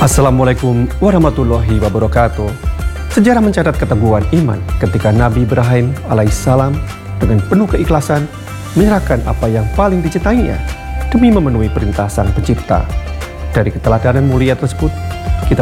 Assalamualaikum warahmatullahi wabarakatuh. Sejarah mencatat keteguhan iman ketika Nabi Ibrahim alaihissalam dengan penuh keikhlasan menyerahkan apa yang paling dicintainya demi memenuhi perintah Sang Pencipta. Dari keteladanan mulia tersebut, kita